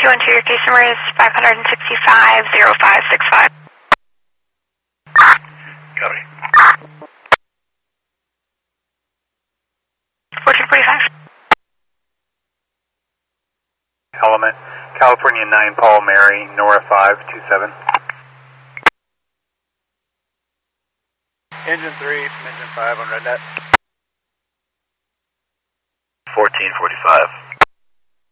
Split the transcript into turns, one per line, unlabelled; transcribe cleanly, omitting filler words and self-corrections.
go into your case number is 565-0565.
Copy.
1445.
Element, California 9, Paul Mary, Nora 527.
Engine 3 from engine 5 on red net.
1445.